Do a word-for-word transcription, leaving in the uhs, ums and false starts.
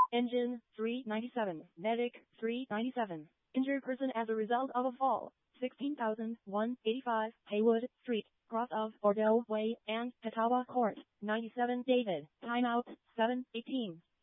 Engine, three ninety-seven. Medic, three ninety-seven. Injured person as a result of a fall, sixteen thousand one hundred eighty-five, Haywood Street, cross of Bordeaux Way and Catawba Court, ninety-seven David. Timeout, seven eighteen.